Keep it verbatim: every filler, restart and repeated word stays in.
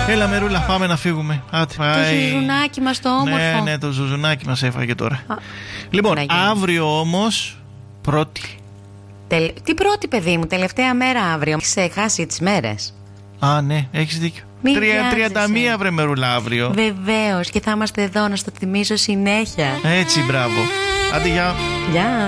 Έλα Μερούλα, πάμε να φύγουμε. Άτε, το ζουζουνάκι μας το όμορφο. Ναι, ναι, το ζουζουνάκι μας έφαγε τώρα. Α, λοιπόν, αύριο όμως πρώτη. Τελ... Τι πρώτη, παιδί μου, τελευταία μέρα αύριο. Έχεις χάσει τις μέρες. Α, ναι, έχεις δίκιο. τριάντα μία βρε Μερούλα αύριο. Βεβαίως, και θα είμαστε εδώ να στο θυμίζω συνέχεια. Έτσι, μπράβο. Άντε, γεια. Γεια.